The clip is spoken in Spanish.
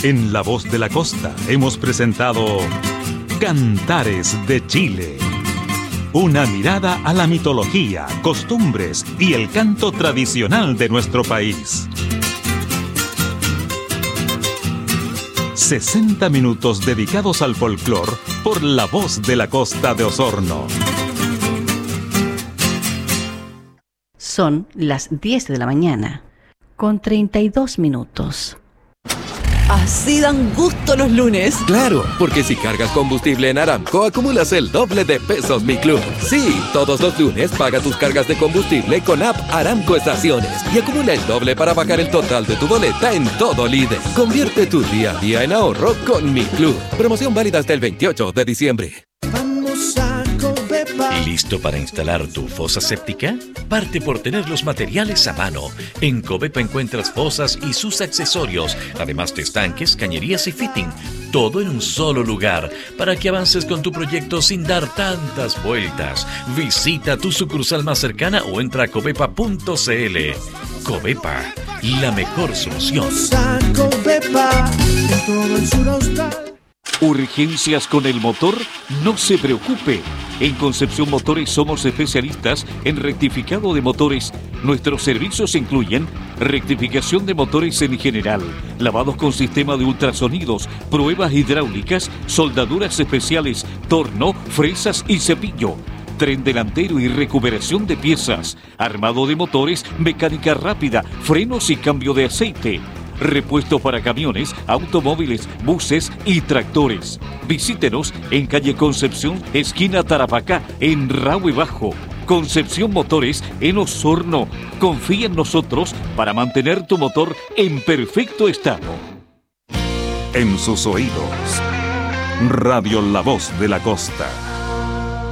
En La Voz de la Costa hemos presentado Cantares de Chile. Una mirada a la mitología, costumbres y el canto tradicional de nuestro país. 60 minutos dedicados al folclor por La Voz de la Costa de Osorno. Son las 10 de la mañana, con 32 minutos. Así dan gusto los lunes. Claro, porque si cargas combustible en Aramco, acumulas el doble de pesos Mi Club. Sí, todos los lunes paga tus cargas de combustible con app Aramco Estaciones y acumula el doble para bajar el total de tu boleta en todo líder. Convierte tu día a día en ahorro con Mi Club. Promoción válida hasta el 28 de diciembre. Vamos a Covepa. ¿Listo para instalar tu fosa séptica? Parte por tener los materiales a mano. En Covepa encuentras fosas y sus accesorios, además de estanques, cañerías y fitting. Todo en un solo lugar, para que avances con tu proyecto sin dar tantas vueltas. Visita tu sucursal más cercana o entra a covepa.cl. Covepa, la mejor solución. Vamos a Covepa, en todo el sur austral. ¿Urgencias con el motor? No se preocupe. En Concepción Motores somos especialistas en rectificado de motores. Nuestros servicios incluyen rectificación de motores en general, lavados con sistema de ultrasonidos, pruebas hidráulicas, soldaduras especiales, torno, fresas y cepillo, tren delantero y recuperación de piezas, armado de motores, mecánica rápida, frenos y cambio de aceite. Repuesto para camiones, automóviles, buses y tractores. Visítenos en calle Concepción, esquina Tarapacá, en Rahue Bajo. Concepción Motores en Osorno. Confía en nosotros para mantener tu motor en perfecto estado. En sus oídos, Radio La Voz de la Costa.